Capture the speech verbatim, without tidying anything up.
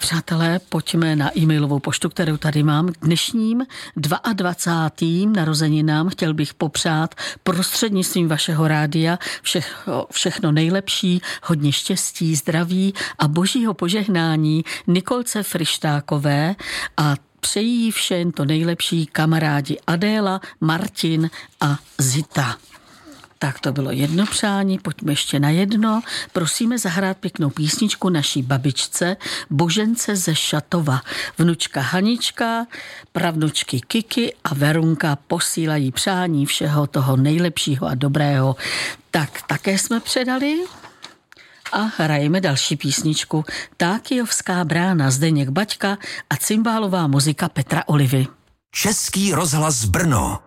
přátelé, pojďme na e-mailovou poštu, kterou tady mám. K dnešním dvacátým druhým narozeninám chtěl bych popřát prostřednictvím vašeho rádia všechno, všechno nejlepší, hodně štěstí, zdraví a božího požehnání Nikolce Frištákové a přejí jí všem to nejlepší kamarádi Adéla, Martin a Zita. Tak to bylo jedno přání, pojďme ještě na jedno. Prosíme zahrát pěknou písničku naší babičce Božence ze Šatova. Vnučka Hanička, pravnučky Kiki a Verunka posílají přání všeho toho nejlepšího a dobrého. Tak také jsme předali a hrajeme další písničku. Tákyjovská brána, Zdeněk Baťka a cymbálová muzika Petra Olivy. Český rozhlas Brno.